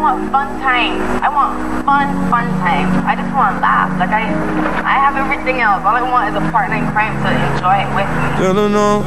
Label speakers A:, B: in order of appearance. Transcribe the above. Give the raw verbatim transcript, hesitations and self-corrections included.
A: want fun times. I want fun, fun times. I just want to laugh. Like, I I have everything else. All I want is a partner in crime to enjoy it with me.
B: Girl, I know